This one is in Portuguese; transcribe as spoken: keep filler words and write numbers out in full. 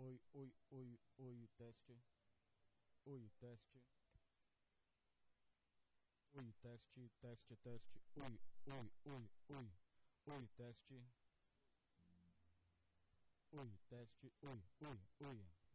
Oi, oi, oi, oi, teste. Oi, teste. Oi, teste, teste, teste. Oi, oi, oi, oi. Oi, teste. Oi, teste. Oi, oi, oi.